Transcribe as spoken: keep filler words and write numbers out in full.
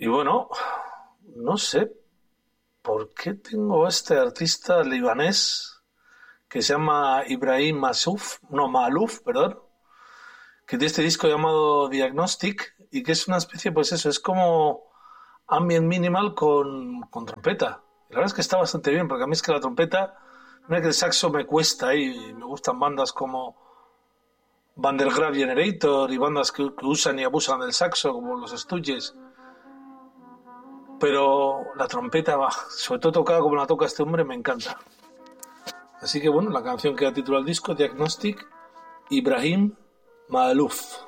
Y bueno, no sé por qué tengo a este artista libanés que se llama Ibrahim Massouf, no, Malouf, perdón, que tiene este disco llamado Diagnostic y que es una especie, pues eso, es como ambient minimal con, con trompeta. Y la verdad es que está bastante bien, porque a mí es que la trompeta, mira que el saxo me cuesta y me gustan bandas como Van der Graaf Generator y bandas que, que usan y abusan del saxo, como los Stooges. Pero la trompeta, va, sobre todo tocada como la toca este hombre, me encanta. Así que bueno, la canción que da título al disco, Diagnostic, Ibrahim Malouf.